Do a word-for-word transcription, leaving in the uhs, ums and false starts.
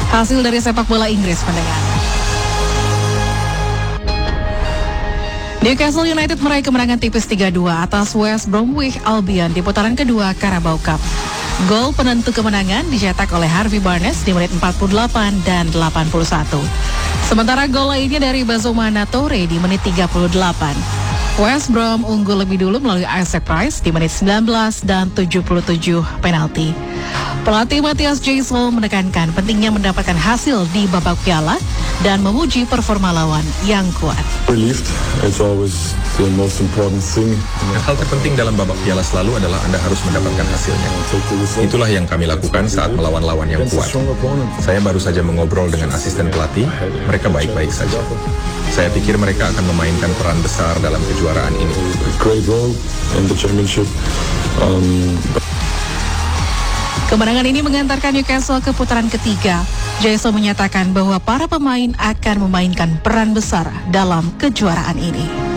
Hasil dari sepak bola Inggris, pendengar. Newcastle United meraih kemenangan tipis tiga dua atas West Bromwich Albion di putaran kedua Carabao Cup. Gol penentu kemenangan dicetak oleh Harvey Barnes di menit empat puluh delapan dan delapan puluh satu. Sementara gol lainnya dari Bazumana Toure di menit tiga puluh delapan. West Brom unggul lebih dulu melalui Isaac Price di menit sembilan belas dan tujuh puluh tujuh penalti. Pelatih Matthias Gisel menekankan pentingnya mendapatkan hasil di babak piala dan memuji performa lawan yang kuat. Relieved, it's always the most important thing. Hal terpenting dalam babak piala selalu adalah Anda harus mendapatkan hasilnya. Itulah yang kami lakukan saat melawan lawan yang kuat. Saya baru saja mengobrol dengan asisten pelatih, mereka baik-baik saja. Saya pikir mereka akan memainkan peran besar dalam kejuaraan ini. Great role in the championship. Um, Kemenangan ini mengantarkan Newcastle ke putaran ketiga. Gisel menyatakan bahwa para pemain akan memainkan peran besar dalam kejuaraan ini.